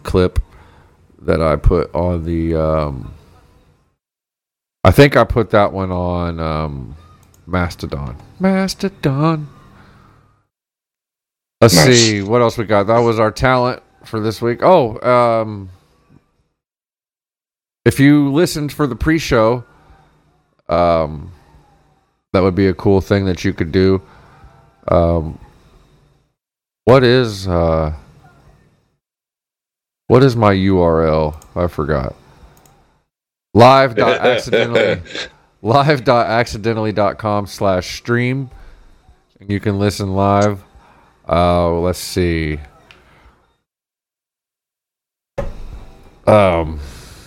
clip that I put on the. I think I put that one on Mastodon. Mastodon. Let's see what else we got. That was our talent for this week. Oh, if you listened for the pre-show, that would be a cool thing that you could do. What is my URL? I forgot. live.accidentally.com/stream. And you can listen live. Let's see. And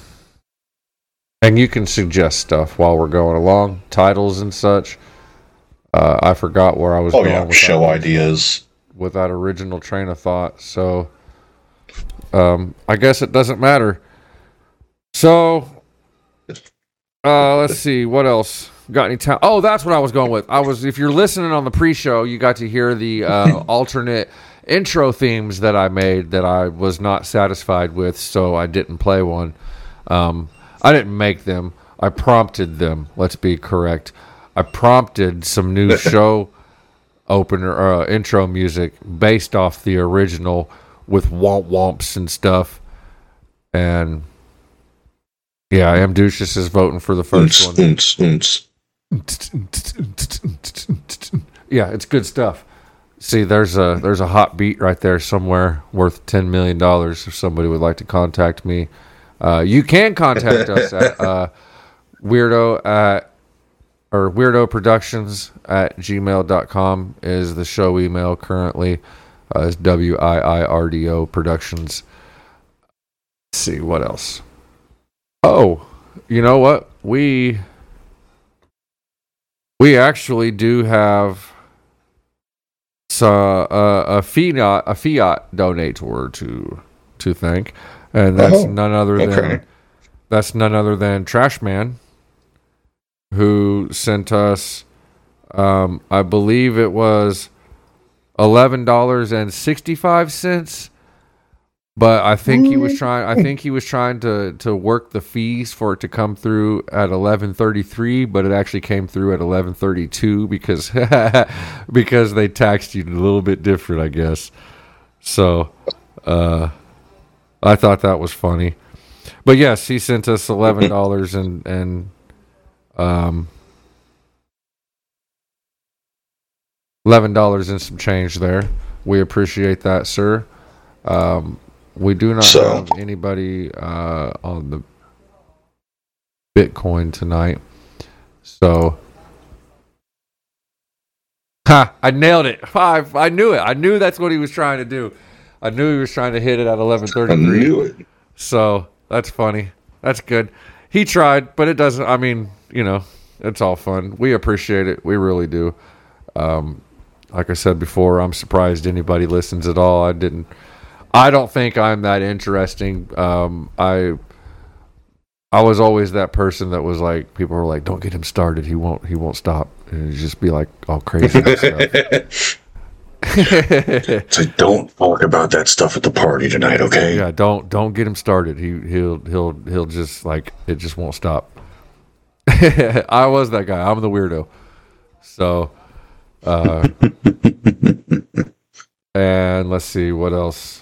you can suggest stuff while we're going along, titles and such. I forgot where I was going with show ideas. With that original train of thought. So, I guess it doesn't matter. So, let's see. What else? Got any time? Oh, that's what I was going with. If you're listening on the pre-show, you got to hear the alternate intro themes that I made that I was not satisfied with, so I didn't play one. I didn't make them. I prompted them. Let's be correct. I prompted some new show opener intro music based off the original with womps and stuff. And yeah, Amducious is voting for the first one. Yeah, it's good stuff. See, there's a hot beat right there somewhere worth $10 million if somebody would like to contact me. You can contact us at weirdoproductions@gmail.com is the show email currently. It's WIIRDO Productions. Let's see, what else? Oh, you know what? We actually do have a fiat donator to thank, and that's none other than Trashman, who sent us, I believe it was $11.65. But I think he was trying to work the fees for it to come through at 11.33, but it actually came through at 11.32 because they taxed you a little bit different, I guess. So I thought that was funny. But yes, he sent us $11 and $11 and some change there. We appreciate that, sir. We do not have anybody on the Bitcoin tonight. So, I nailed it. I knew it. I knew that's what he was trying to do. I knew he was trying to hit it at 11:33. I knew it. So, that's funny. That's good. He tried, but it doesn't, I mean, it's all fun. We appreciate it. We really do. Like I said before, I'm surprised anybody listens at all. I don't think I'm that interesting. I was always that person that was like, people were like, "Don't get him started. He won't stop." And he'd just be like all crazy and stuff. It's like, don't talk about that stuff at the party tonight, okay? Yeah, don't get him started. He'll just like, it just won't stop. I was that guy. I'm the weirdo. So, and let's see what else.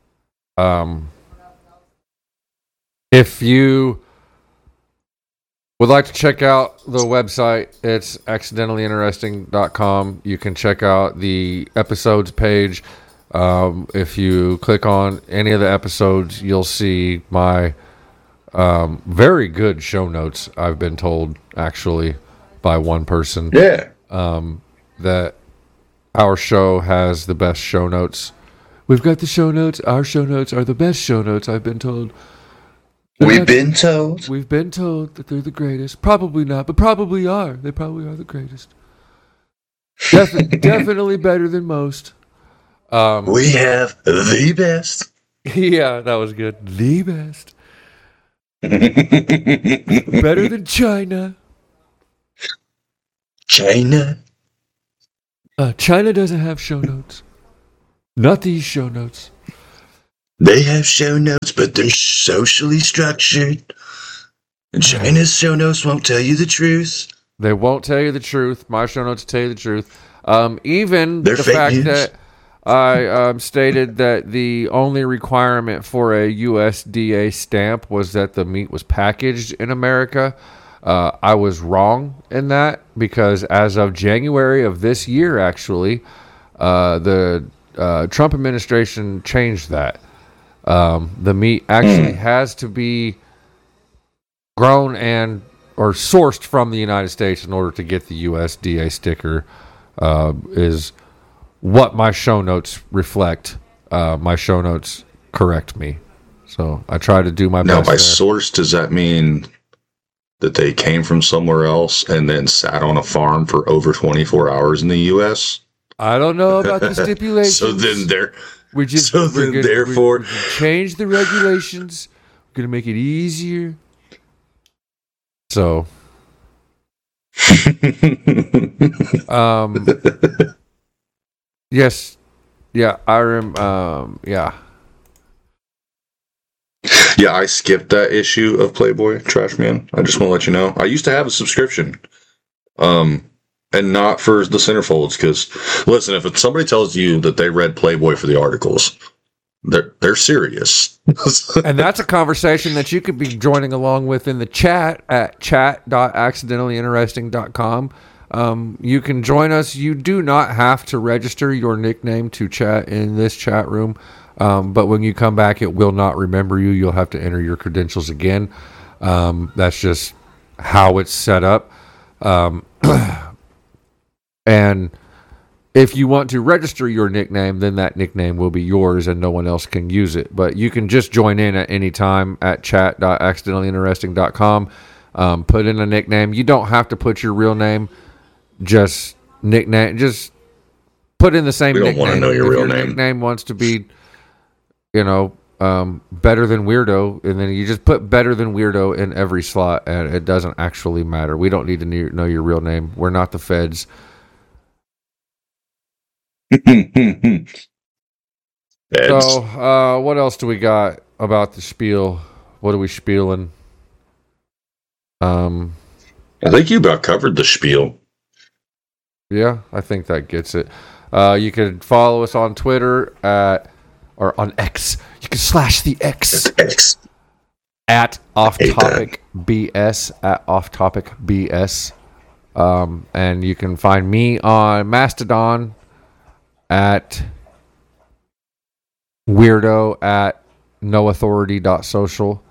If you would like to check out the website, it's accidentallyinteresting.com. You can check out the episodes page. If you click on any of the episodes, you'll see my very good show notes, I've been told, actually, by one person. Yeah. That our show has the best show notes. We've got the show notes. Our show notes are the best show notes, I've been told. We've been told that they're the greatest. Probably not, but probably are. They probably are the greatest. Definitely better than most. We have the best. Yeah, that was good. The best. Better than China. China China doesn't have show notes. Not these show notes. They have show notes, but they're socially structured. And China's show notes won't tell you the truth. They won't tell you the truth. My show notes tell you the truth. Even They're the fake fact news. that I stated that the only requirement for a USDA stamp was that the meat was packaged in America. I was wrong in that, because as of January of this year, actually, the Trump administration changed that. The meat actually has to be grown or sourced from the United States in order to get the USDA sticker, is what my show notes reflect. My show notes correct me. So I try to do my Now, best. by there. source, does that mean that they came from somewhere else and then sat on a farm for over 24 hours in the U.S.? I don't know about the stipulations. So then they're... we just so then therefore- we change the regulations. We're gonna make it easier. So, yes, yeah, yeah. Yeah, I skipped that issue of Playboy Trash Man. I just want to let you know. I used to have a subscription. And not for the centerfolds, because listen, if somebody tells you that they read Playboy for the articles, they're serious. And that's a conversation that you could be joining along with in the chat at chat.accidentallyiinteresting.com. You can join us. You do not have to register your nickname to chat in this chat room. But when you come back, it will not remember you. You'll have to enter your credentials again. That's just how it's set up. And if you want to register your nickname, then that nickname will be yours and no one else can use it. But you can just join in at any time at chat.accidentallyiinteresting.com. Put in a nickname. You don't have to put your real name. Just nickname. Just put in the same We don't nickname. want to know your If real your name. nickname wants to be, better than weirdo, and then you just put better than weirdo in every slot, and it doesn't actually matter. We don't need to know your real name. We're not the feds. So, what else do we got about the spiel? What are we spieling? I think you about covered the spiel. Yeah, I think that gets it. You can follow us on Twitter or on X. You can slash the X at Off Topic BS at Off Topic BS. And you can find me on Mastodon at weirdo at noauthority.social.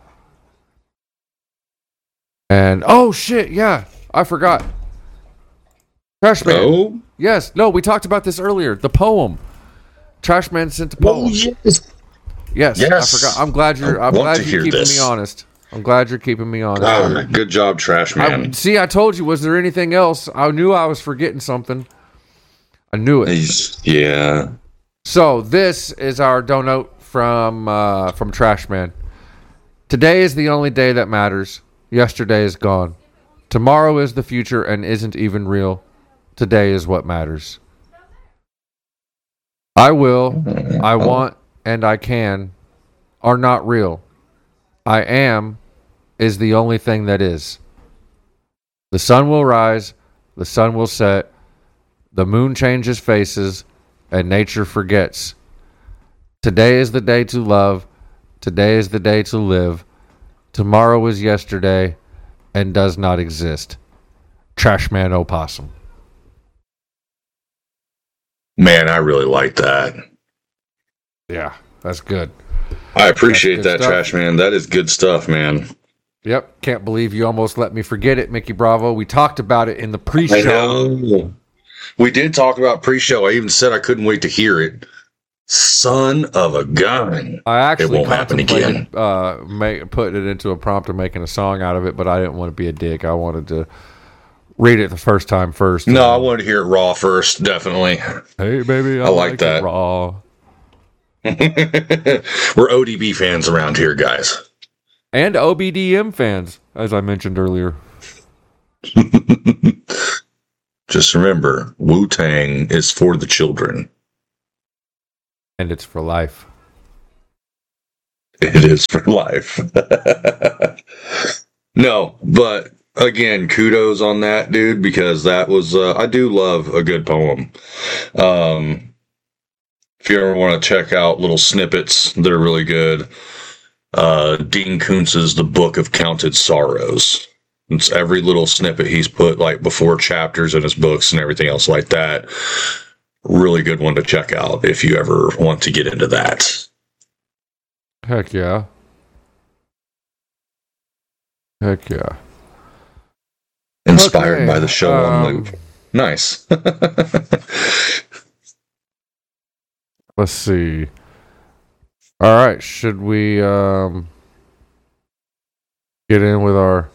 And oh shit, yeah, I forgot. Trashman. Oh? Yes, no, we talked about this earlier. The poem. Trashman sent a poem. Yes. Yes, I forgot. I'm glad you're keeping this. me honest. I'm glad you're keeping me honest. Good job, Trash Man. I told you. Was there anything else? I knew I was forgetting something. I knew it. Yeah. So this is our donut from Trashman. Today is the only day that matters. Yesterday is gone. Tomorrow is the future and isn't even real. Today is what matters. I will, I want, and I can are not real. I am is the only thing that is. The sun will rise, the sun will set, the moon changes faces, and nature forgets. Today is the day to love, today is the day to live, tomorrow is yesterday and does not exist. Trashman Opossum. Man, I really like that. Yeah, that's good. I appreciate That's that, good stuff. Trash Man. That is good stuff, man. Yep, can't believe you almost let me forget it, Mickey Bravo. We talked about it in the I pre-show. know. We did talk about pre-show. I even said I couldn't wait to hear it. Son of a gun. I actually It won't happen contemplated putting it into a prompt or making a song out of it, but I didn't want to be a dick. I wanted to read it the first time first. No, I wanted to hear it raw first, definitely. Hey, baby, I like it that. raw. We're ODB fans around here, guys. And OBDM fans, as I mentioned earlier. Just remember, Wu-Tang is for the children. And it's for life. It is for life. No, but again, kudos on that, dude, because that was, I do love a good poem. If you ever want to check out little snippets, they're really good. Dean Koontz's The Book of Counted Sorrows. It's every little snippet he's put like before chapters in his books and everything else like that. Really good one to check out if you ever want to get into that. Heck yeah. Heck yeah. Inspired by the show on loop. Nice. Let's see. All right, should we get in with our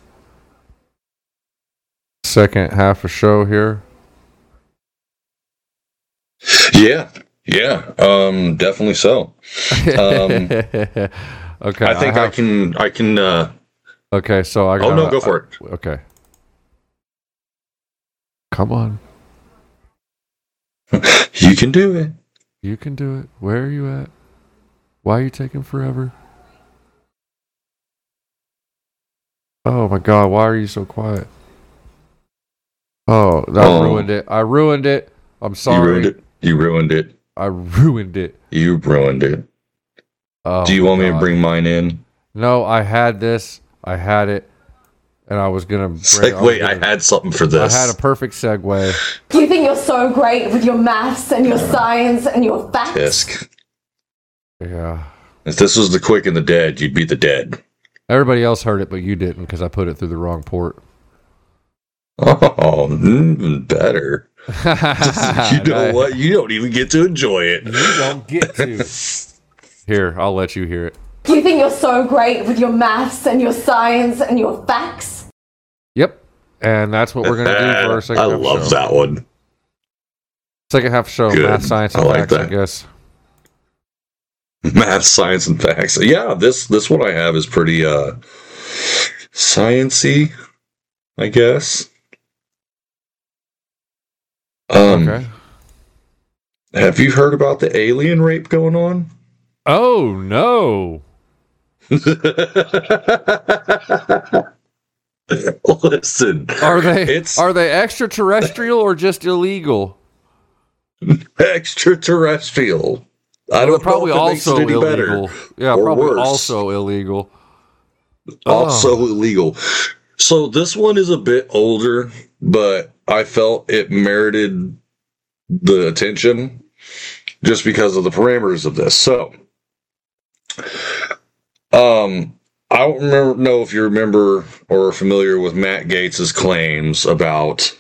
second half of show here? Yeah, definitely so. Okay, I think I can. Okay, so I. Oh no, go for it. Okay, come on. You can do it. You can do it. Where are you at? Why are you taking forever? Oh my God, why are you so quiet? Oh, that ruined it. I ruined it. I'm sorry. You ruined it. I ruined it. You ruined it. Oh, do you want me to bring mine in? No, I had this. I had it. And I was going to... Wait, I had something for this. I had a perfect segue. You think you're so great with your maths and your science and your facts? Tisk. Yeah. If this was the Quick and the Dead, you'd be the dead. Everybody else heard it, but you didn't because I put it through the wrong port. Oh, even better. You know what? You don't even get to enjoy it. You don't get to. Here, I'll let you hear it. You think you're so great with your maths and your science and your facts? Yep. And that's what we're going to do for our second half show. I love that one. Second half show, Good. math, science, and facts, I guess. Math, science, and facts. Yeah, this one I have is pretty science-y, I guess. Okay. Have you heard about the alien rape going on? Oh no. Listen. Are they extraterrestrial or just illegal? Extraterrestrial. I don't probably know if it also makes it any illegal. better. Yeah, or probably worse. also illegal. Also illegal. So this one is a bit older, but I felt it merited the attention just because of the parameters of this. So, I don't know if you remember or are familiar with Matt Gaetz's claims about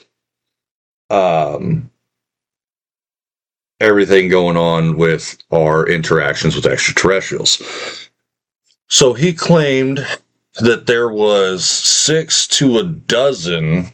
everything going on with our interactions with extraterrestrials. So he claimed that there was 6 to a dozen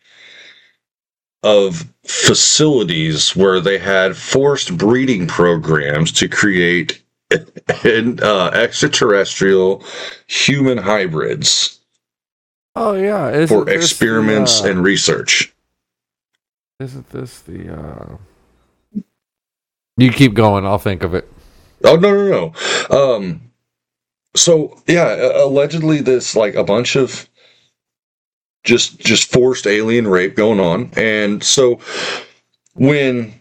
of facilities where they had forced breeding programs to create extraterrestrial human hybrids. Oh yeah, for experiments and research. Isn't this the? You keep going. I'll think of it. Oh no. So yeah, allegedly this like a bunch of just forced alien rape going on, and so when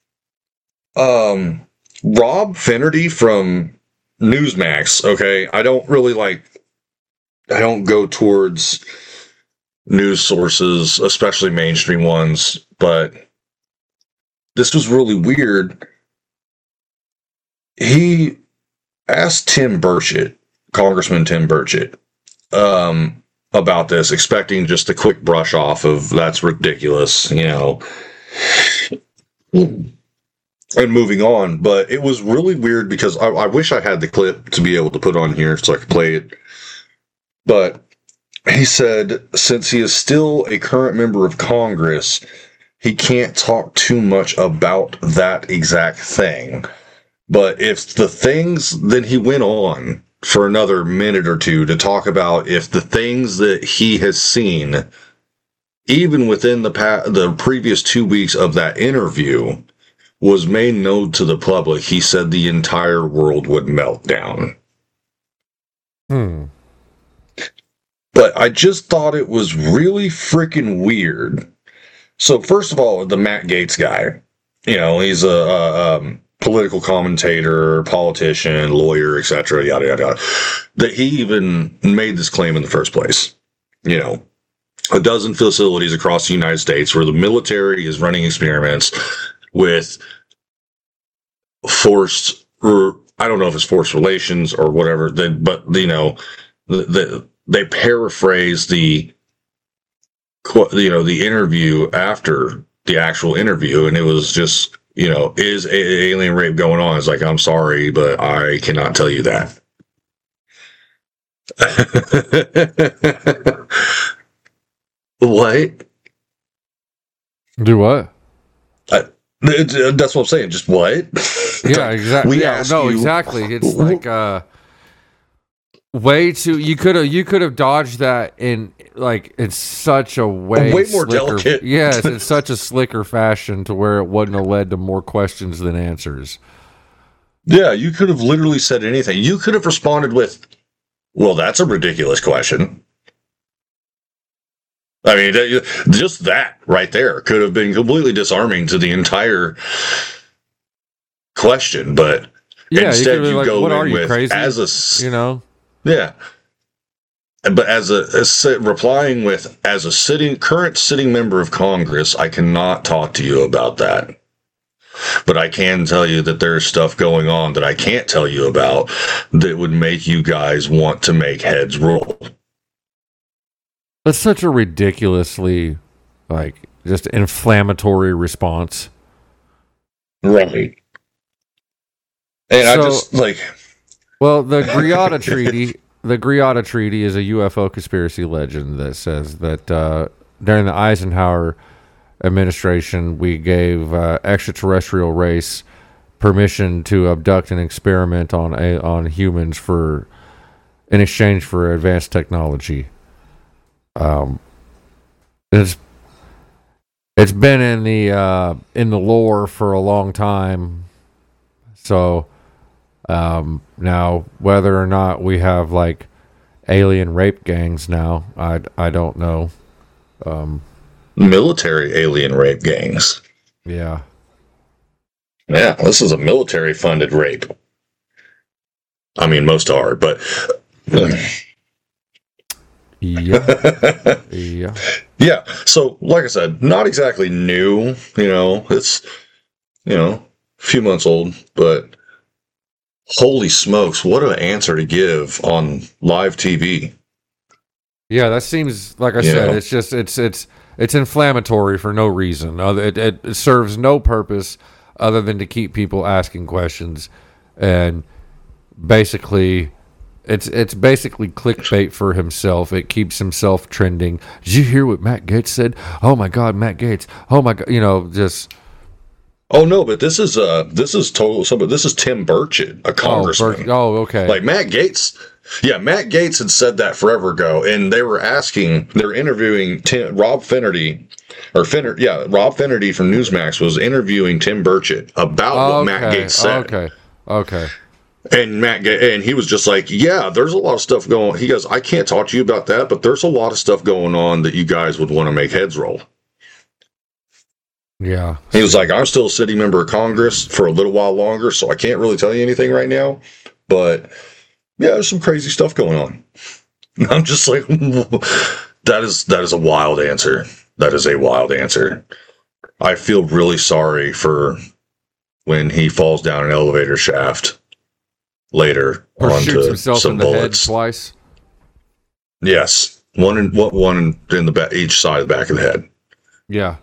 Rob Finnerty from Newsmax, okay, I don't go towards news sources, especially mainstream ones, but this was really weird. He asked Tim Burchett, Congressman Tim Burchett, about this, expecting just a quick brush off of that's ridiculous, and moving on. But it was really weird because I wish I had the clip to be able to put on here so I could play it. But he said since he is still a current member of Congress, he can't talk too much about that exact thing. But if the things, then he went on for another minute or two to talk about if the things that he has seen, even within the previous 2 weeks of that interview, was made known to the public, he said the entire world would melt down. But I just thought it was really freaking weird. So first of all, the Matt Gaetz guy, he's a political commentator, politician, lawyer, etc., yada yada yada. That he even made this claim in the first place. A dozen facilities across the United States where the military is running experiments with forced, or I don't know if it's forced relations or whatever, but they paraphrase the interview after the actual interview, and it was just, is alien rape going on? It's like, I'm sorry, but I cannot tell you that. What? Do what? That's what I'm saying. Just what? Yeah, exactly. Exactly. It's like way too. You could have dodged that in it's such a way more slicker, delicate. Yes, in such a slicker fashion to where it wouldn't have led to more questions than answers. Yeah, you could have literally said anything. You could have responded with, "Well, that's a ridiculous question." I mean, just that right there could have been completely disarming to the entire question, but instead you go "What in are you, with crazy?" Yeah, but replying with, as a current sitting member of Congress, I cannot talk to you about that. But I can tell you that there's stuff going on that I can't tell you about that would make you guys want to make heads roll. That's such a ridiculously, just inflammatory response. Right. And Well, the Greada Treaty, is a UFO conspiracy legend that says that during the Eisenhower administration, we gave extraterrestrial race permission to abduct and experiment on humans in exchange for advanced technology. It's been in the lore for a long time. So now whether or not we have alien rape gangs now, I don't know. Military alien rape gangs. Yeah. Yeah, this is a military funded rape. I mean, most are, but yeah. Yeah. So, like I said, not exactly new. It's a few months old, but holy smokes, what an answer to give on live TV. Yeah, that seems, like I said, it's just it's inflammatory for no reason. It serves no purpose other than to keep people asking questions, and basically. It's basically clickbait for himself. It keeps himself trending. Did you hear what Matt Gaetz said? Oh my God, Matt Gaetz. Oh my God, just. Oh no, but this is total. But this is Tim Burchett, a congressman. Oh, okay. Like Matt Gaetz. Yeah, Matt Gaetz had said that forever ago, and they were interviewing Rob Finnerty, Rob Finnerty from Newsmax was interviewing Tim Burchett about what Matt Gaetz said. Okay. And he was just like, yeah, there's a lot of stuff going on. He goes, I can't talk to you about that, but there's a lot of stuff going on that you guys would want to make heads roll. Yeah. He was like, I'm still a sitting member of Congress for a little while longer, so I can't really tell you anything right now. But yeah, there's some crazy stuff going on. And I'm just like, that is a wild answer. That is a wild answer. I feel really sorry for when he falls down an elevator shaft later or onto shoots himself some in the bullets. head twice. Yes, one in the back, each side of the back of the head. Yeah.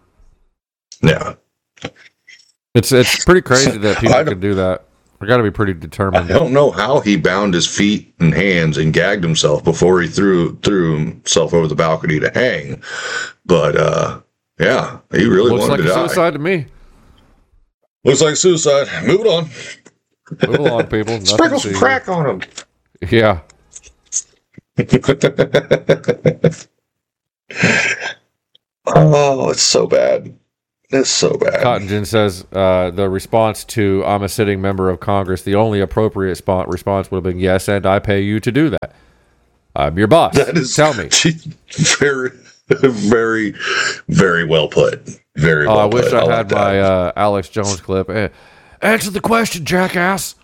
It's pretty crazy that people can do that. I got to be pretty determined. I don't know how he bound his feet and hands and gagged himself before he threw himself over the balcony to hang. But yeah, he really wanted to die. Looks like suicide to me. Looks like suicide. Move it on. Move along, people. Sprinkle some crack on him. Yeah. Oh, it's so bad. That's so bad. Cotton Gin says the response to "I'm a sitting member of Congress," the only appropriate response would have been "Yes, and I pay you to do that. I'm your boss. That is, Tell me." Very, very, very well put. Very well put. I wish I like had that. my Alex Jones clip. Answer the question, jackass.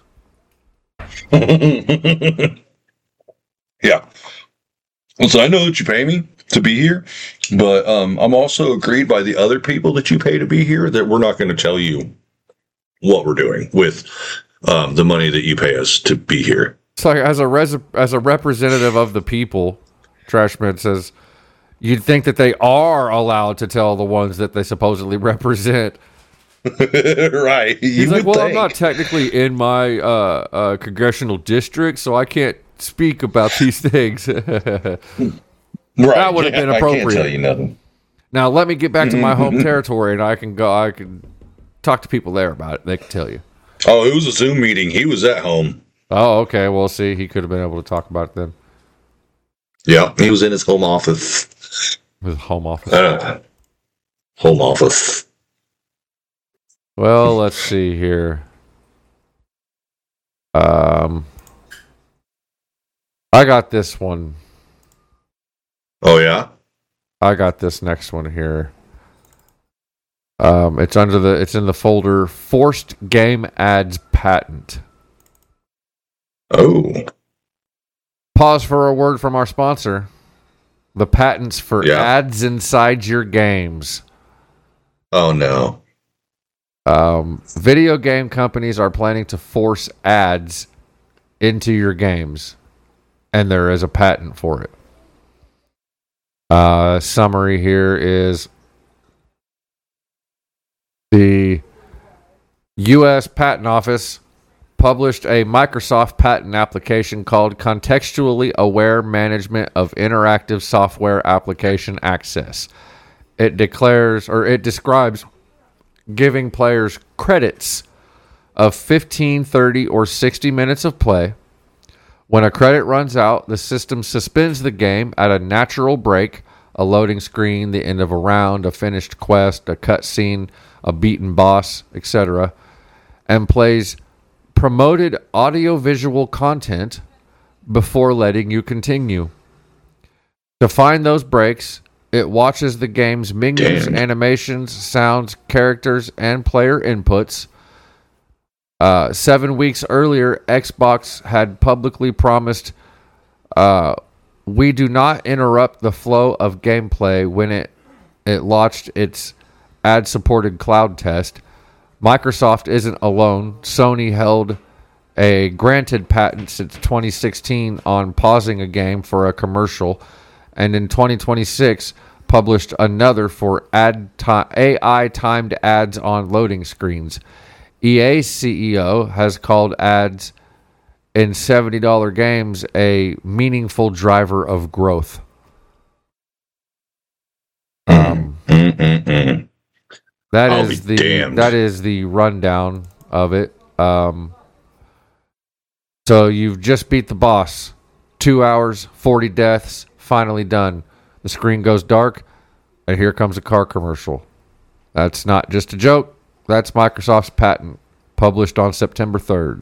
Yeah. Listen, I know that you pay me to be here, but I'm also agreed by the other people that you pay to be here that we're not going to tell you what we're doing with the money that you pay us to be here. It's like as a representative of the people, Trashman says, you'd think that they are allowed to tell the ones that they supposedly represent. Right. He's like, well, I'm not technically in my congressional district, so I can't speak about these things. Right. That would have been appropriate. I can't tell you nothing. Now let me get back to my home territory, and I can talk to people there about it. They can tell you. Oh, it was a Zoom meeting. He was at home. Oh, okay. Well, see, he could have been able to talk about it then. Yeah, he was in his home office. His home office. Home office. Well, let's see here. I got this one. Oh yeah. I got this next one here. It's in the folder Forced Game Ads Patent. Oh. Pause for a word from our sponsor. The patents for ads inside your games. Oh no. Video game companies are planning to force ads into your games, and there is a patent for it. Summary here is the U.S. Patent Office published a Microsoft patent application called Contextually Aware Management of Interactive Software Application Access. It describes giving players credits of 15, 30, or 60 minutes of play. When a credit runs out, the system suspends the game at a natural break, a loading screen, the end of a round, a finished quest, a cutscene, a beaten boss, etc., and plays promoted audio-visual content before letting you continue. To find those breaks, it watches the game's menus, animations, sounds, characters, and player inputs. 7 weeks earlier, Xbox had publicly promised, we do not interrupt the flow of gameplay when it launched its ad-supported cloud test. Microsoft isn't alone. Sony held a granted patent since 2016 on pausing a game for a commercial, and in 2026 published another for AI-timed ads on loading screens. EA's CEO has called ads in $70 games a meaningful driver of growth. That is the rundown of it. So you've just beat the boss. 2 hours, 40 deaths, finally done. The screen goes dark, and here comes a car commercial. That's not just a joke. That's Microsoft's patent, published on September 3rd.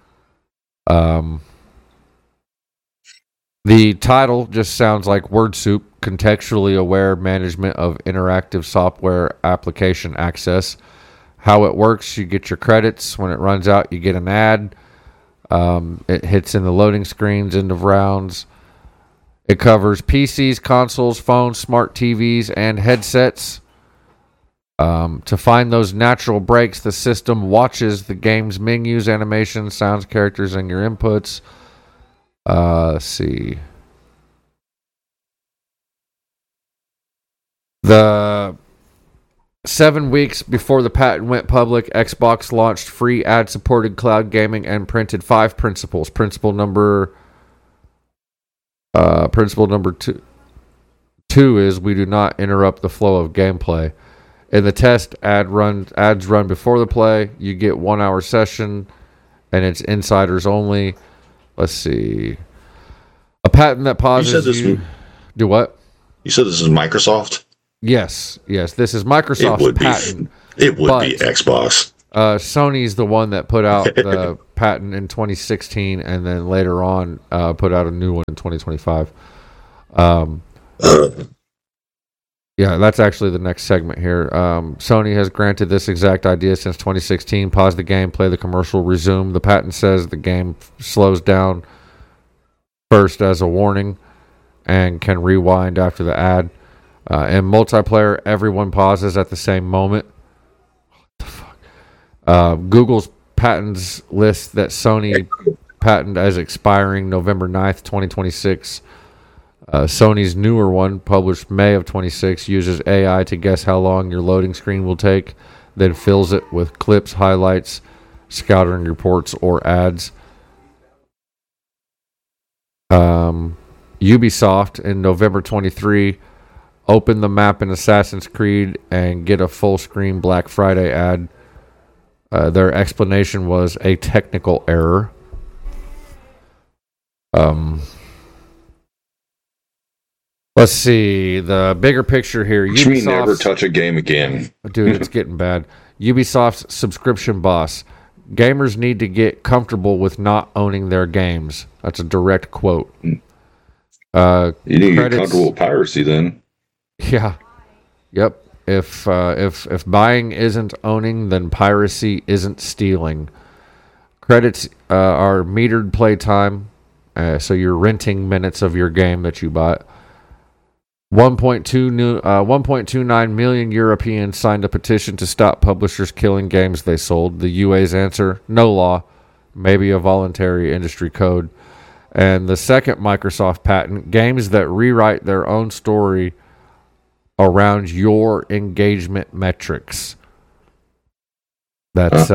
The title just sounds like word soup. Contextually aware management of interactive software application access. How it works, you get your credits. When it runs out, you get an ad. It hits in the loading screens, end of rounds. It covers PCs, consoles, phones, smart TVs, and headsets. To find those natural breaks, the system watches the game's menus, animations, sounds, characters, and your inputs. Let's see. The 7 weeks before the patent went public, Xbox launched free ad-supported cloud gaming and printed 5 principles. Principle number two is we do not interrupt the flow of gameplay. In the test, ads run before the play. You get 1 hour session, and it's insiders only. Let's see. A patent that pauses you. Do what? You said this is Microsoft? Yes. This is It Microsoft's would patent. be. It would be but- Xbox. Sony's the one that put out the patent in 2016, and then later on put out a new one in 2025. Yeah, that's actually the next segment here. Sony has granted this exact idea since 2016. Pause the game, play the commercial, resume. The patent says the game slows down first as a warning and can rewind after the ad. In multiplayer, everyone pauses at the same moment. Google's patents list that Sony patent as expiring November 9th, 2026. Sony's newer one, published May of 26, uses AI to guess how long your loading screen will take, then fills it with clips, highlights, scouting reports, or ads. Ubisoft in November 23 opened the map in Assassin's Creed and get a full screen Black Friday ad. Their explanation was a technical error. Let's see the bigger picture here. Which means never touch a game again. Dude, it's getting bad. Ubisoft's subscription boss. Gamers need to get comfortable with not owning their games. That's a direct quote. You need to get comfortable with piracy then. Yeah. Yep. If buying isn't owning, then piracy isn't stealing. Credits are metered playtime, so you're renting minutes of your game that you bought. 1.29 million Europeans signed a petition to stop publishers killing games they sold. The UA's answer, no law, maybe a voluntary industry code. And the second Microsoft patent, games that rewrite their own story around your engagement metrics. That's,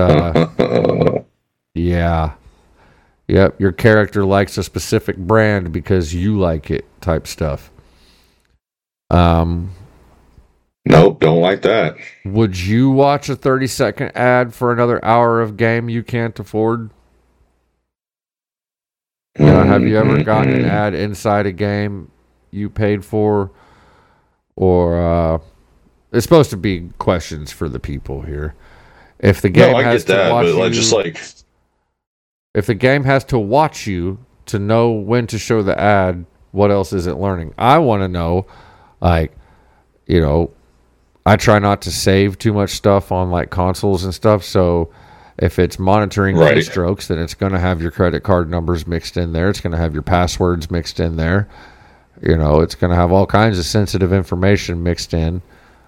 yeah. Yep, your character likes a specific brand because you like it type stuff. Nope, don't like that. Would you watch a 30-second ad for another hour of game you can't afford? Have you ever gotten an ad inside a game you paid for? Or it's supposed to be questions for the people here. If the game has to watch you, if the game has to watch you to know when to show the ad, what else is it learning? I want to know, I try not to save too much stuff on like consoles and stuff. So if it's monitoring keystrokes, then it's going to have your credit card numbers mixed in there. It's going to have your passwords mixed in there. It's going to have all kinds of sensitive information mixed in.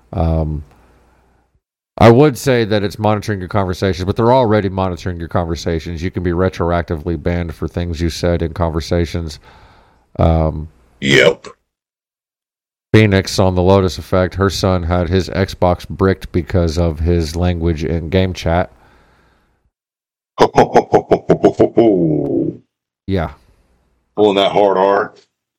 I would say that it's monitoring your conversations, but they're already monitoring your conversations. You can be retroactively banned for things you said in conversations. Yep. Phoenix on the Lotus Effect, her son had his Xbox bricked because of his language in game chat. Yeah. Pulling that hard R.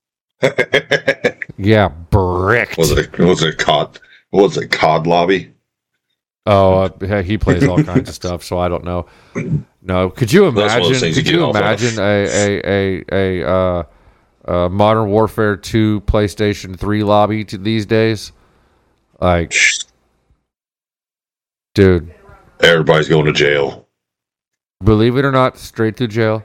Yeah, bricked. Was it COD lobby? Oh, he plays all kinds of stuff, so I don't know. No, could you imagine? Could you imagine a Modern Warfare 2 PlayStation 3 lobby these days? Like, dude, everybody's going to jail. Believe it or not, straight to jail.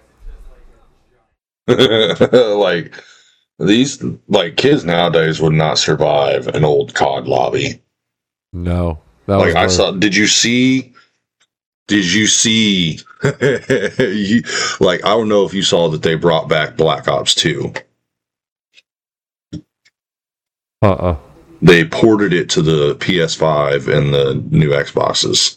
Like these, kids nowadays would not survive an old COD lobby. No. I saw. Did you see? I don't know if you saw that they brought back Black Ops 2. They ported it to the PS5 and the new Xboxes.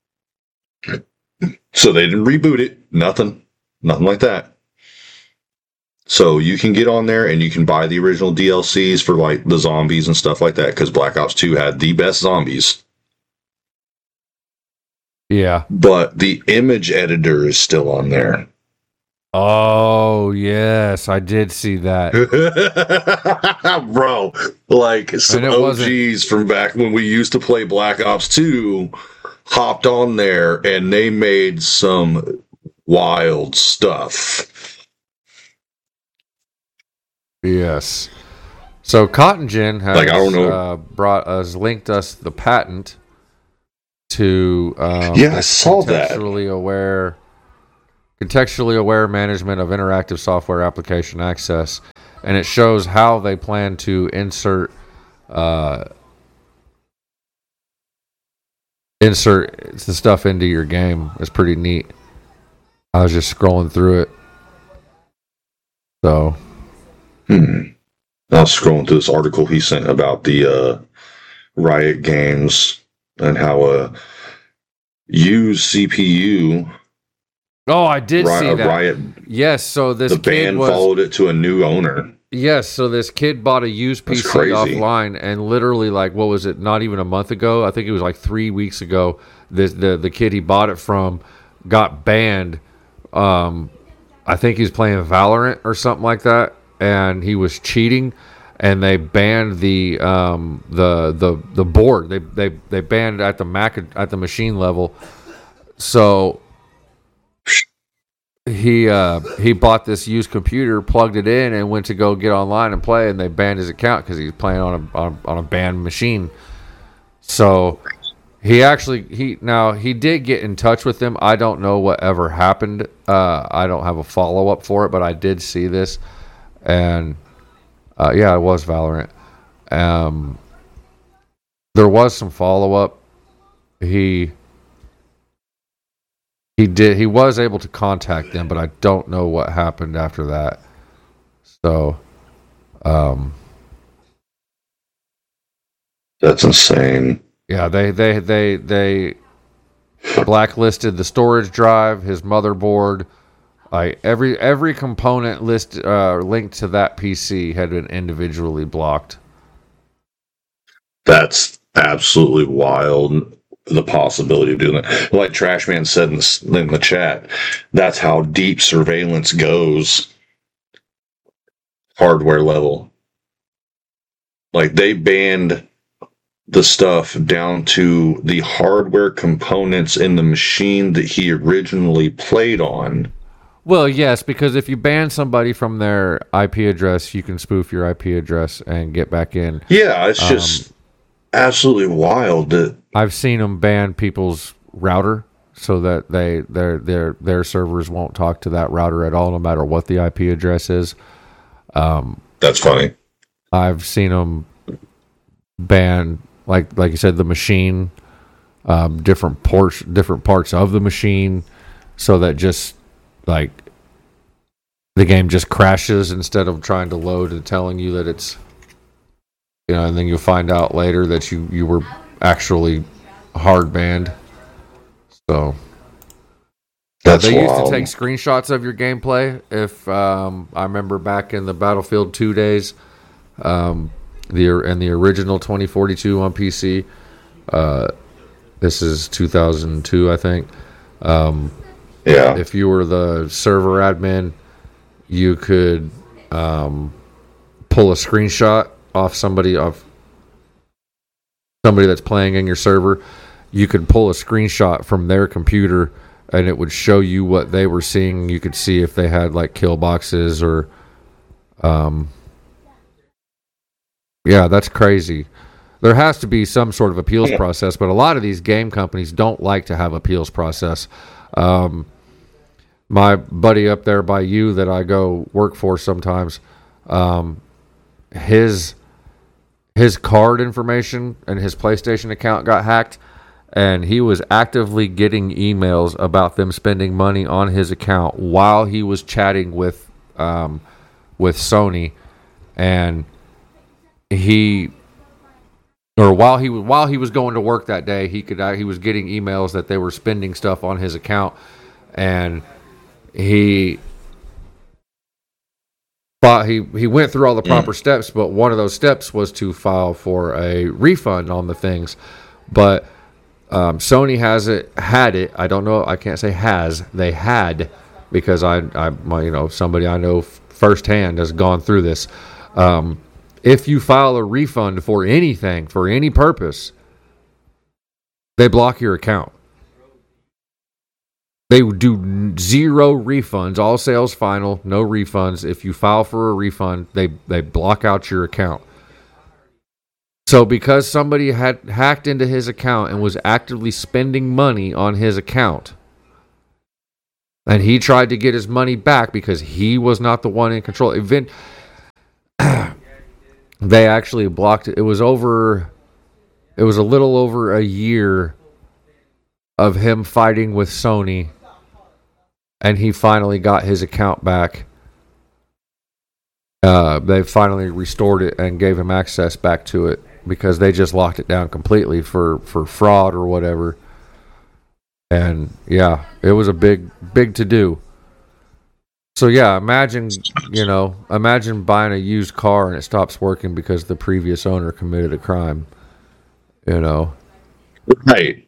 So they didn't reboot it. Nothing like that. So you can get on there and you can buy the original DLCs for like the zombies and stuff like that, because Black Ops 2 had the best zombies. Yeah. But the image editor is still on there. Oh, yes. I did see that. Bro, some OGs from back when we used to play Black Ops 2 hopped on there and they made some wild stuff. Yes. So Cotton Gin has Like, I don't know. linked us the patent to Yeah, I saw that. Contextually aware management of interactive software application access, and it shows how they plan to insert the stuff into your game. It's pretty neat. I was just scrolling through it. So I was scrolling through this article he sent about the Riot Games and how a used CPU. Oh, I did see that. Riot. Yes, so this The kid band followed it to a new owner. Yes, so this kid bought a used That's PC crazy. offline, and literally, like, what was it? Not even a month ago. I think it was like 3 weeks ago. The kid he bought it from got banned. I think he was playing Valorant or something like that, and he was cheating, and they banned the board. They banned at the machine level. So he bought this used computer, plugged it in, and went to go get online and play, and they banned his account because he was playing on a banned machine. So he did get in touch with them. I don't know what ever happened. I don't have a follow up for it, but I did see this, and yeah, it was Valorant. There was some follow up. He was able to contact them, but I don't know what happened after that. So, That's insane. yeah, they blacklisted the storage drive, his motherboard, every component linked to that PC had been individually blocked. That's absolutely wild. The possibility of doing that, like Trashman said in the chat, that's how deep surveillance goes. Hardware level, like they banned the stuff down to the hardware components in the machine that he originally played on. Well, yes, because if you ban somebody from their IP address, you can spoof your IP address and get back in. Yeah, it's just absolutely wild that I've seen them ban people's router so that their servers won't talk to that router at all, no matter what the IP address is. that's funny. I've seen them ban, like you said, the machine, different parts of the machine, so that just like the game just crashes instead of trying to load and telling you that it's, and then you'll find out later that you were actually hard banned. So That's they used wild. to take screenshots of your gameplay. If I remember back in the Battlefield 2 days, the original 2042 on PC. This is 2002, I think. Yeah, If you were the server admin, you could pull a screenshot off somebody that's playing in your server. You could pull a screenshot from their computer, and it would show you what they were seeing. You could see if they had like kill boxes or, yeah, that's crazy. There has to be some sort of appeals process, but a lot of these game companies don't like to have appeals process. My buddy up there by you that I go work for sometimes, his card information and his PlayStation account got hacked, and he was actively getting emails about them spending money on his account while he was chatting with Sony, and while he was going to work that day, he was getting emails that they were spending stuff on his account, and he went through all the proper steps, but one of those steps was to file for a refund on the things. But Sony had it. I don't know. I can't say has. They had, because somebody I know firsthand has gone through this. If you file a refund for anything, for any purpose, they block your account. They do zero refunds, all sales final, no refunds. If you file for a refund, they block out your account. So because somebody had hacked into his account and was actively spending money on his account, and he tried to get his money back because he was not the one in control. They actually blocked it. It was a little over a year of him fighting with Sony, and he finally got his account back. They finally restored it and gave him access back to it because they just locked it down completely for fraud or whatever. And yeah, it was a big to do. So yeah, imagine buying a used car and it stops working because the previous owner committed a crime. Right.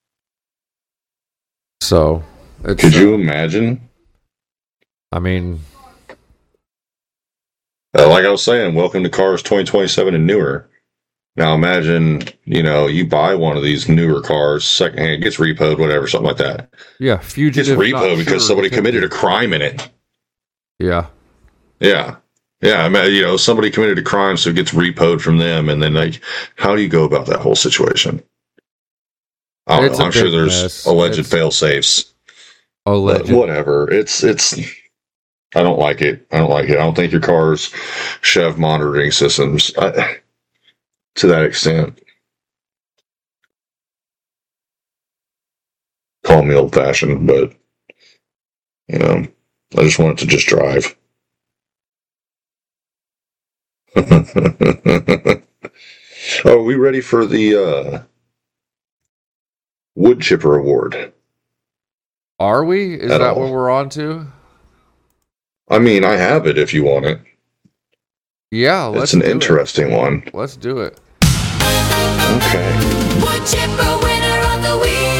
So, could you imagine? I mean, like I was saying, welcome to cars 2027 and newer. Now imagine, you buy one of these newer cars, secondhand, gets repoed, whatever, something like that. Yeah, fugitive. Gets repoed because somebody committed a crime in it. Yeah. Yeah. Yeah. I mean, somebody committed a crime, so it gets repoed from them. And then, how do you go about that whole situation? I don't know. I'm sure there's alleged fail safes. Alleged. Whatever. It's. I don't like it. I don't think your cars should have monitoring systems to that extent. Call me old fashioned, but I just want it to just drive. Are we ready for the wood chipper award? Are we? Is that what we're on to? I mean, I have it if you want it. Yeah, it's an interesting one. Let's do it. Okay. Wood chipper winner of the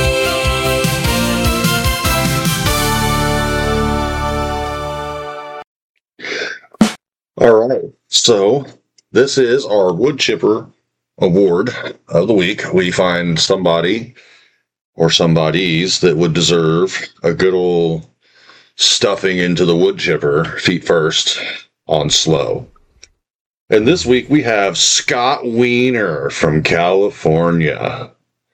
week. All right. So this is our wood chipper award of the week. We find somebody or somebodies that would deserve a good old stuffing into the wood chipper, feet first, on slow. And this week we have Scott Wiener from California.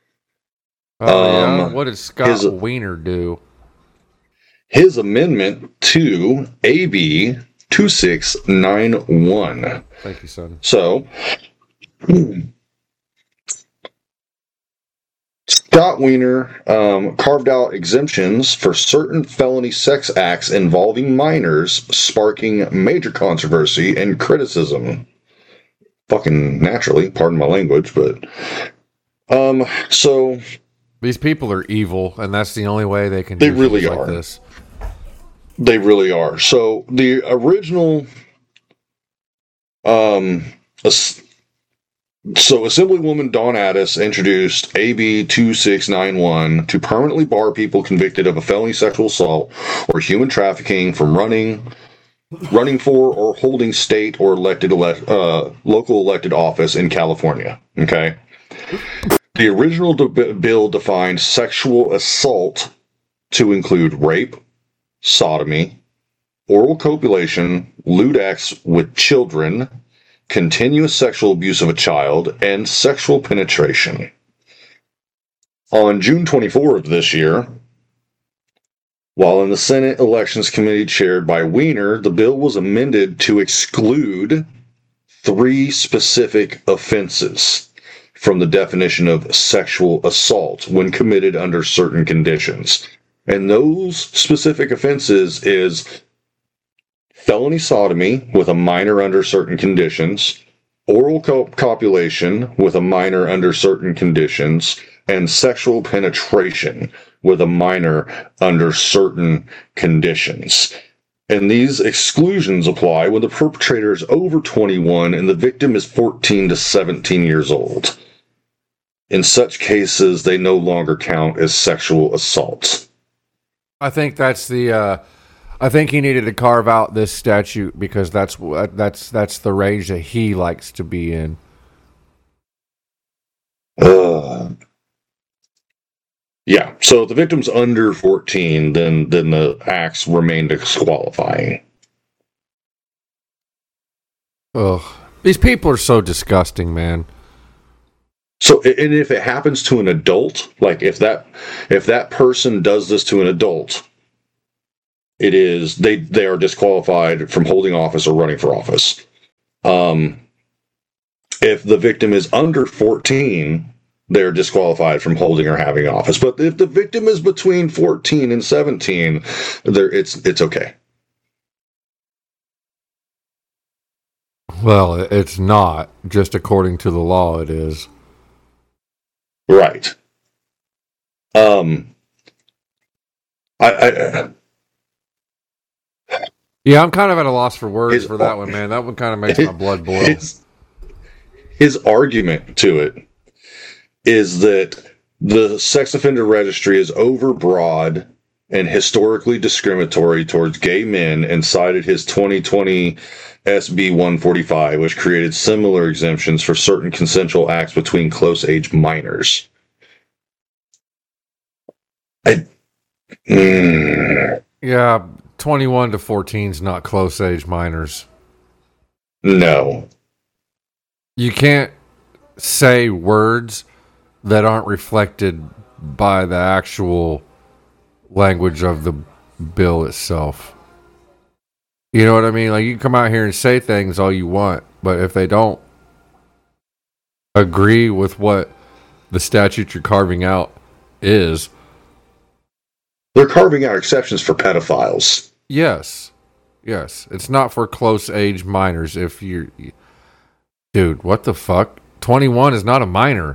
Yeah? What did Scott Wiener do? His amendment to AB 2691. Thank you, son. So, Scott Wiener carved out exemptions for certain felony sex acts involving minors, sparking major controversy and criticism. Fucking naturally, pardon my language, but so these people are evil, and that's the only way they can. They really are. Like this. They really are. So the original, So Assemblywoman Dawn Addis introduced AB 2691 to permanently bar people convicted of a felony sexual assault or human trafficking from running for or holding state or local elected office in California. Okay. The original bill defined sexual assault to include rape, sodomy, oral copulation, lewd acts with children, continuous sexual abuse of a child, and sexual penetration. On June 24 of this year, while in the Senate Elections Committee chaired by Wiener, the bill was amended to exclude 3 specific offenses from the definition of sexual assault when committed under certain conditions. And those specific offenses is felony sodomy with a minor under certain conditions, oral copulation with a minor under certain conditions, and sexual penetration with a minor under certain conditions. And these exclusions apply when the perpetrator is over 21 and the victim is 14 to 17 years old. In such cases, they no longer count as sexual assaults. I think that's the. I think he needed to carve out this statute because that's the range that he likes to be in. Yeah. So if the victim's under 14, then the acts remain disqualifying. Ugh. These people are so disgusting, man. So, and if it happens to an adult, like if that person does this to an adult, it is they are disqualified from holding office or running for office. If the victim is under 14, they're disqualified from holding or having office. But if the victim is between 14 and 17, it's okay. Well, it's not. Just according to the law, it is. Right. Yeah, I'm kind of at a loss for words for that one, man. That one kind of makes my blood boil. His argument to it is that the sex offender registry is overbroad and historically discriminatory towards gay men, and cited his 2020 SB 145, which created similar exemptions for certain consensual acts between close age minors. Yeah, 21 to 14 is not close age minors. No. You can't say words that aren't reflected by the actual language of the bill itself. You know what I mean? Like, you can come out here and say things all you want, but if they don't agree with what the statute you're carving out is... They're carving out exceptions for pedophiles. Yes. It's not for close age minors. If you're... Dude, what the fuck? 21 is not a minor.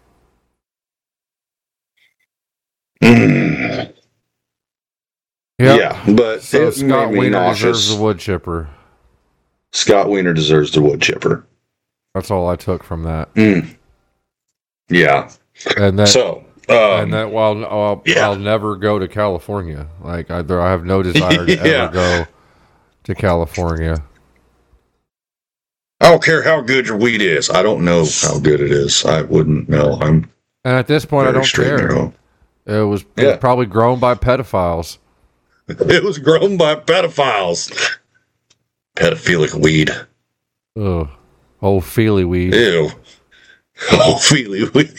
Yep. Yeah, but so Scott Wiener deserves the wood chipper. Scott Wiener deserves the wood chipper. That's all I took from that. Yeah, and that while yeah. I'll never go to California. Like I have no desire to ever go to California. I don't care how good your weed is. I don't know how good it is. I wouldn't know. And at this point, I don't care. It was probably grown by pedophiles. It was grown by pedophiles. Pedophilic weed. Ugh. Old feely weed. Ew. Old feely weed.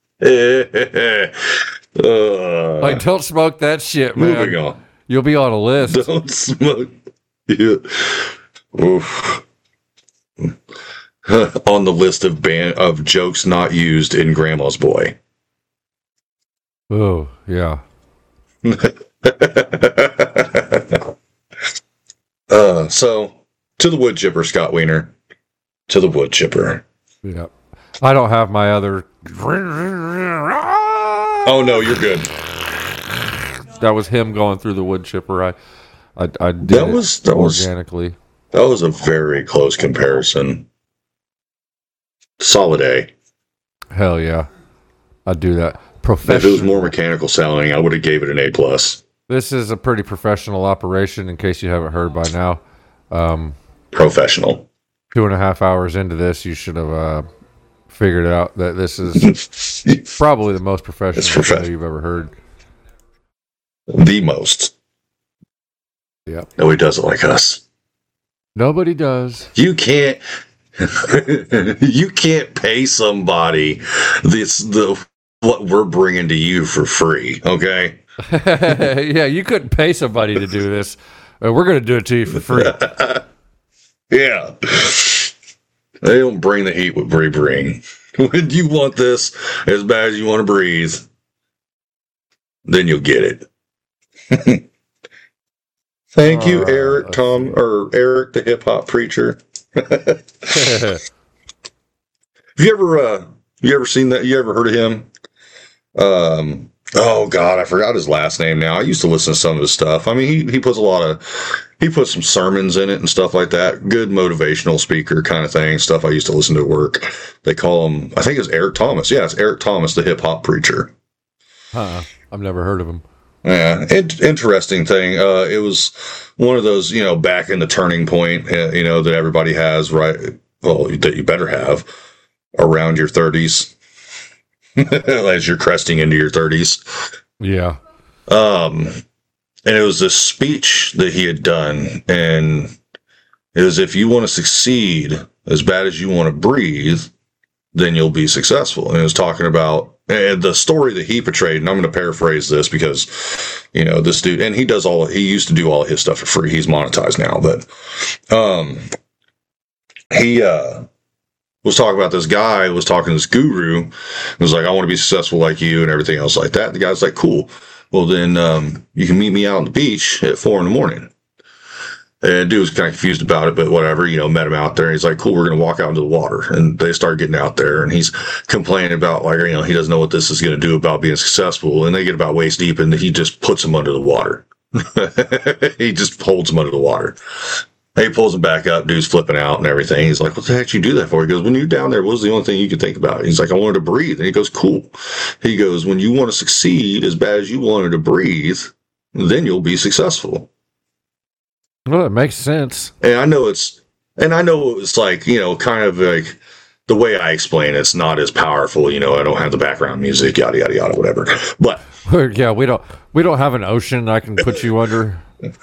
Like, don't smoke that shit, man. Moving on. You'll be on a list. Don't smoke. Yeah. Oof. On the list of jokes not used in Grandma's Boy. Oh, yeah. So, to the wood chipper, Scott Wiener. To the wood chipper. Yeah. I don't have my other... Oh, no, you're good. That was him going through the wood chipper. I did that was organically. That was a very close comparison. Solid A. Hell yeah. I'd do that. If it was more mechanical sounding, I would have gave it an A+. This is a pretty professional operation, in case you haven't heard by now. Professional. 2.5 hours into this, you should have figured out that this is probably the most professional show you've ever heard. The most. Yep. Nobody does it like us. Nobody does. You can't pay somebody what we're bringing to you for free, okay? Yeah, you couldn't pay somebody to do this. We're going to do it to you for free. Yeah. They don't bring the heat what we bring. When you want this as bad as you want to breathe, then you'll get it. Thank you, Eric Eric the hip hop preacher. Have you ever seen that? You ever heard of him? Oh God, I forgot his last name now. I used to listen to some of his stuff. I mean, he puts some sermons in it and stuff like that. Good motivational speaker kind of thing. Stuff I used to listen to at work. They call him, I think it's Eric Thomas. Yeah, it's Eric Thomas, the hip hop preacher. I've never heard of him. Yeah, interesting thing. It was one of those, back in the turning point, that everybody has, right? Well, that you better have around your 30s. As you're cresting into your 30s. Yeah. And it was this speech that he had done, and it was, if you want to succeed as bad as you want to breathe, then you'll be successful. And it was talking about and the story that he portrayed, and I'm going to paraphrase this because, you know, this dude, and he used to do all his stuff for free. He's monetized now, but, he, was talking about this guy, was talking to this guru, and was like, I want to be successful like you and everything else like that. And the guy's like, cool. Well, then, you can meet me out on the beach at 4 a.m. And dude was kind of confused about it, but whatever, you know, met him out there. And he's like, cool, we're going to walk out into the water. And they start getting out there, and he's complaining about, like, you know, he doesn't know what this is going to do about being successful. And they get about waist deep, and he just puts him under the water. He just holds him under the water. He pulls him back up, dude's flipping out and everything. He's like, what the heck did you do that for? He goes, when you're down there, what was the only thing you could think about? He's like, I wanted to breathe. And he goes, cool. He goes, when you want to succeed as bad as you wanted to breathe, then you'll be successful. Well, it makes sense. And I know it's like, you know, kind of like the way I explain it's not as powerful, you know, I don't have the background music, yada, yada, yada, whatever. But yeah, we don't have an ocean I can put you under.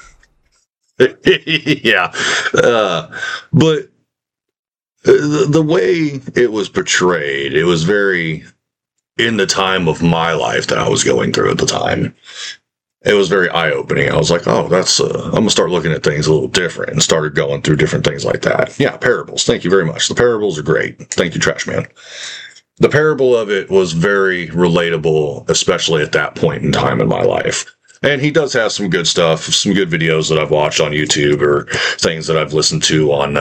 Yeah. But the way it was portrayed, it was very in the time of my life that I was going through at the time. It was very eye-opening. I was like, oh, that's, I'm going to start looking at things a little different, and started going through different things like that. Yeah, parables. Thank you very much. The parables are great. Thank you, Trash Man. The parable of it was very relatable, especially at that point in time in my life. And he does have some good stuff, some good videos that I've watched on YouTube or things that I've listened to on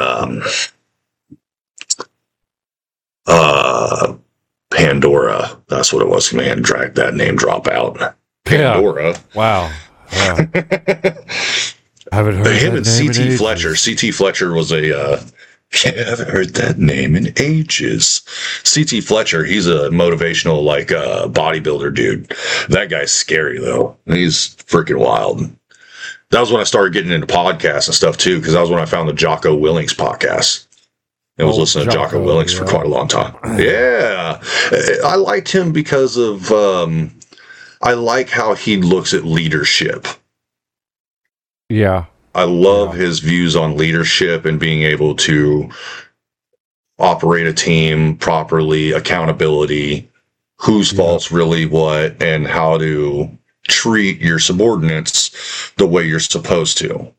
Pandora. That's what it was. Man, drag that name drop out. Pandora. Yeah. Wow. I haven't heard him that and name CT Fletcher. CT Fletcher was I haven't heard that name in ages. CT Fletcher, he's a motivational, like, bodybuilder dude. That guy's scary, though. He's freaking wild. That was when I started getting into podcasts and stuff, too, because that was when I found the Jocko Willings podcast. I was listening to Jocko Willings for quite a long time. Yeah. I liked him because of, I like how he looks at leadership. Yeah. I love his views on leadership and being able to operate a team properly, accountability, whose fault's really what, and how to treat your subordinates the way you're supposed to.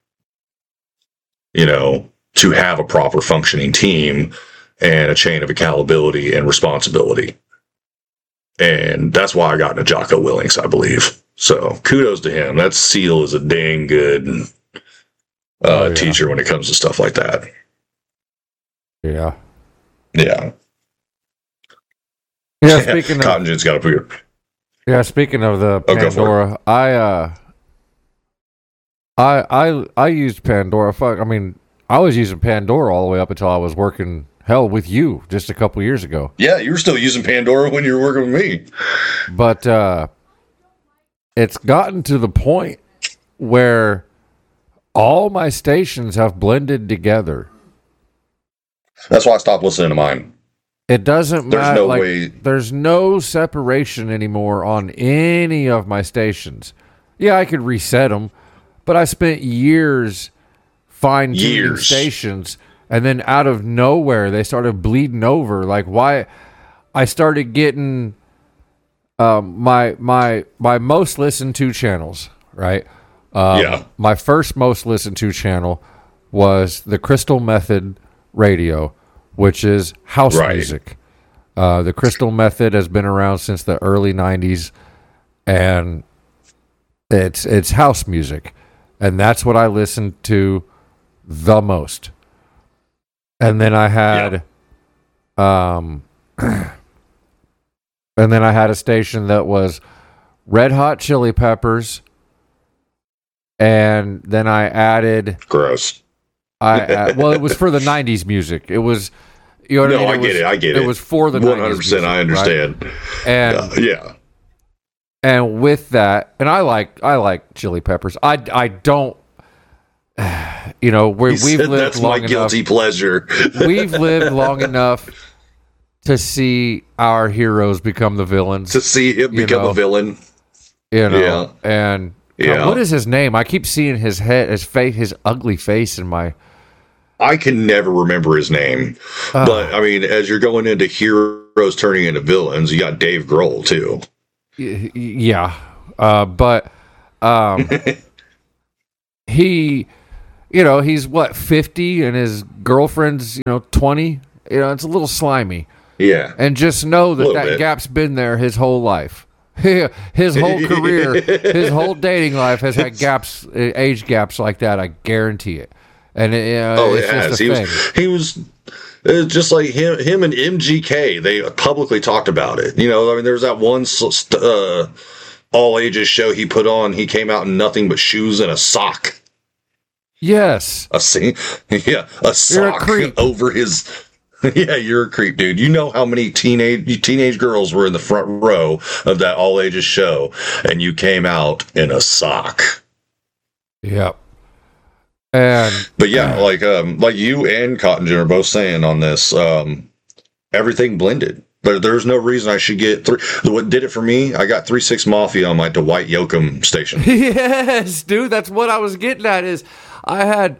You know, to have a proper functioning team and a chain of accountability and responsibility. And that's why I got into Jocko Willings, I believe. So kudos to him. That SEAL is a dang good teacher when it comes to stuff like that. Yeah. Yeah. Yeah, speaking of Cotton Gin's got a beer. Yeah, speaking of the Pandora, I used Pandora. I mean, I was using Pandora all the way up until I was working with you just a couple years ago. Yeah, you were still using Pandora when you were working with me. But it's gotten to the point where all my stations have blended together. That's why I stopped listening to mine. It doesn't matter. No way. There's no separation anymore on any of my stations. Yeah, I could reset them, but I spent years fine-tuning stations, and then out of nowhere, they started bleeding over. Like, why? I started getting my most listened to channels, right? My first most listened to channel was the Crystal Method Radio, which is house music. The Crystal Method has been around since the early 90s, and it's house music. And that's what I listened to the most. And then I had a station that was Red Hot Chili Peppers, and then I added well, it was for the 90s music. It was, you know what I mean? I get it. It was for the 100%, 90s music, I understand. Right? And yeah. And with that, and I like Chili Peppers. I don't, you know, we've lived that's long my guilty pleasure. We've lived long enough to see our heroes become the villains. To see him become a villain. You know, and what is his name? I keep seeing his head, his face, his ugly face in my. I can never remember his name. But I mean, as you're going into heroes turning into villains, you got Dave Grohl too. Yeah. But he, he's what, 50 and his girlfriend's, 20. It's a little slimy. Yeah. And just know that bit. gap's been there his whole life. His whole career, his whole dating life has had age gaps like that. I guarantee it. And it's just a thing. He was just like him and MGK. They publicly talked about it. I mean, there's that one all ages show he put on. He came out in nothing but shoes and a sock. Yes. A sock over his. Yeah, you're a creep, dude. You know how many teenage girls were in the front row of that all ages show, and you came out in a sock. Yep. But yeah, like you and Cottongen are both saying on this, everything blended. There's no reason I should get three. What did it for me? I got 3-6 Mafia on my Dwight Yoakam station. Yes, dude, that's what I was getting at. Is I had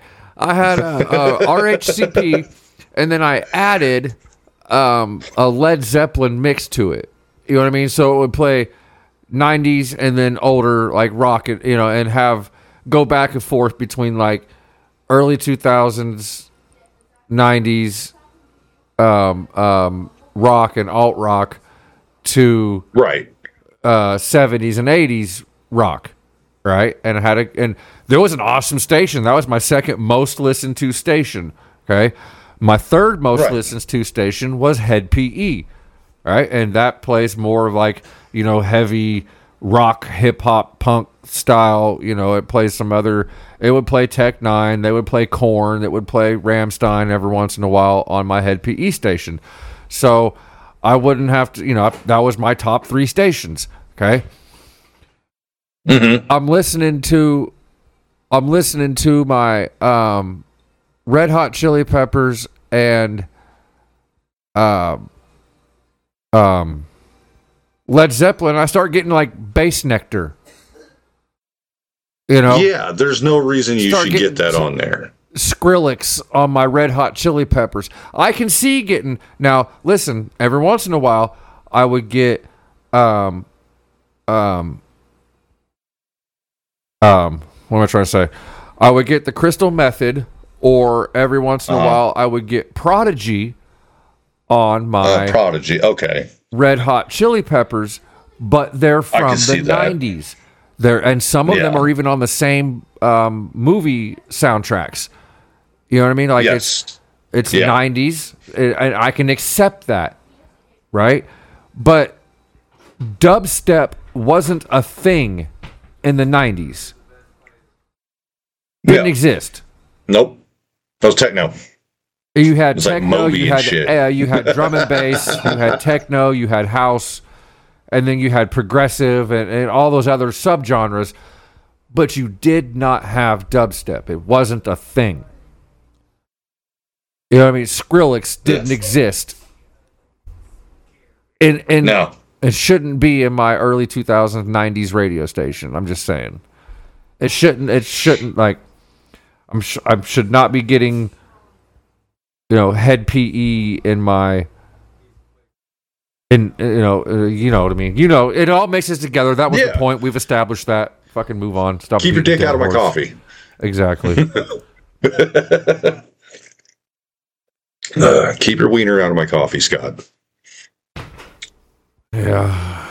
RHCP. And then I added a Led Zeppelin mix to it. You know what I mean? So it would play 90s and then older, like rock, and go back and forth between like early 2000s, 90s, rock and alt rock to right 70s and 80s rock, right? And and there was an awesome station. That was my second most listened to station. Okay. My third most listened to station was Head PE, right? And that plays more of like, heavy rock, hip hop, punk style. It plays it would play Tech Nine, they would play Korn, it would play Rammstein every once in a while on my Head PE station. So I wouldn't have to, that was my top 3 stations, okay? Mm-hmm. I'm listening to my Red Hot Chili Peppers and Led Zeppelin. I start getting like Bass Nectar. Yeah, there's no reason you should get that on there. Skrillex on my Red Hot Chili Peppers. I can see getting now. Listen, every once in a while, I would get what am I trying to say? I would get the Crystal Method. Or every once in a while, I would get Prodigy on my Prodigy. Okay, Red Hot Chili Peppers, but they're from the 90s. And some of them are even on the same movie soundtracks. You know what I mean? Like it's 90s, and I can accept that, right? But dubstep wasn't a thing in the 90s. Didn't exist. Nope. That was techno. You had techno, you had drum and bass, you had techno, you had house, and then you had progressive and all those other subgenres, but you did not have dubstep. It wasn't a thing. You know what I mean? Skrillex didn't exist. And no. It shouldn't be in my early 2000s, 90s radio station. I'm just saying. It shouldn't like I should not be getting, Head PE in my, you know what I mean. It all mixes together. That was the point. We've established that. Fucking move on. Stop. Keep your dick out of my coffee. Exactly. Keep your wiener out of my coffee, Scott. Yeah.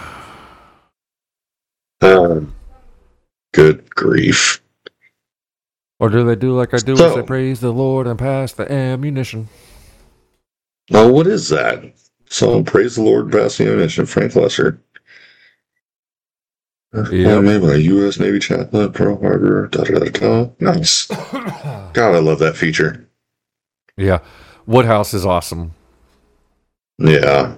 Good grief. Or do they do like I do? They praise the Lord and pass the ammunition. Oh, what is that? So praise the Lord and pass the ammunition. Frank Lesser. Made by U.S. Navy chaplain, Pearl Harbor. Nice. God, I love that feature. Yeah, Woodhouse is awesome. Yeah.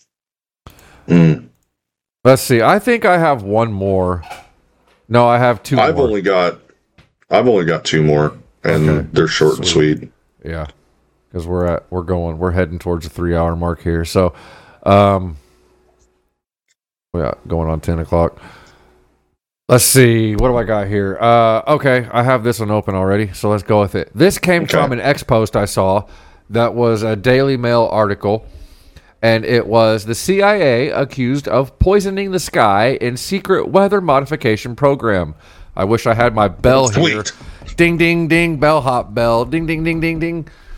Let's see. I think I have one more. No, I have two. I've only got 2 more, and they're short and sweet. Yeah, because we're heading towards the 3-hour mark here. So, going on 10 o'clock. Let's see. What do I got here? Okay, I have this one open already, so let's go with it. This came from an X post I saw that was a Daily Mail article, and it was the CIA accused of poisoning the sky in secret weather modification program. I wish I had my bell here. Ding, ding, ding, bellhop bell. Ding, ding, ding, ding, ding.